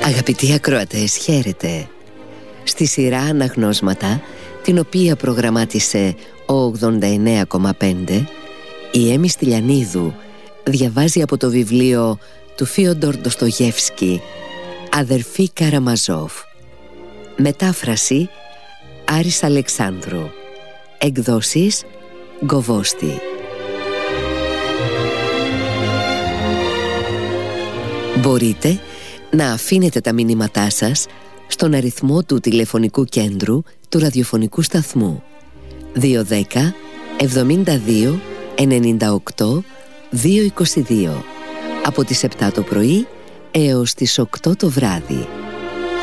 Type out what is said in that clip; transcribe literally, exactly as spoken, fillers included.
Αγαπητοί ακροατές, χαίρετε. Στη σειρά Αναγνώσματα, την οποία προγραμμάτισε ο ογδόντα εννέα κόμμα πέντε, η Έμι Στυλιανίδου διαβάζει από το βιβλίο του Φίοντορ Ντοστογεύσκη «Αδερφή Καραμαζόφ». Μετάφραση Άρης Αλεξάνδρου. Εκδόσεις Γκοβόστη. Μπορείτε να αφήνετε τα μηνύματά σας στον αριθμό του τηλεφωνικού κέντρου του ραδιοφωνικού σταθμού δύο ένα μηδέν εβδομήντα δύο ενενήντα οκτώ διακόσια είκοσι δύο από τις επτά το πρωί έως τις οκτώ το βράδυ.